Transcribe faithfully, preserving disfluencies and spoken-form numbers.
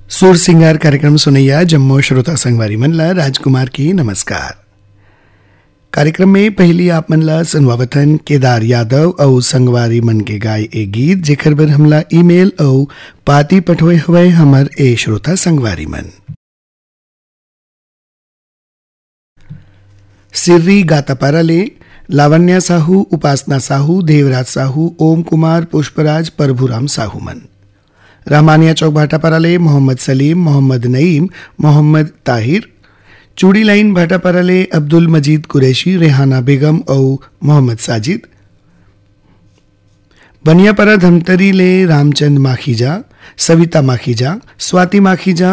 सुर सिंगार कार्यक्रम सुनैया जम्मू श्रोता संगवारी मनला राजकुमार की नमस्कार। कार्यक्रम में पहली आप मनला सुनवावतन केदार यादव और संगवारी मन के गाय ए गीत जेकर बर हमला ईमेल और पाती पठोए हवे हमर ए श्रोता संगवारी मन। सिर्री गातापारा ले लावण्या साहू, उपासना साहू, देवराज साहू, ओम कुमार, पुष्पराज, प्रभुराम साहू मन। रहमानिया चौक भाटापारा ले मोहम्मद सलीम, मोहम्मद नईम, मोहम्मद ताहिर। चूड़ी लाइन भाटापारा ले अब्दुल मजीद कुरैशी, रेहाना बेगम और मोहम्मद साजिद। बनियापारा धमतरी ले रामचंद माखीजा, सविता माखीजा, स्वाति माखीजा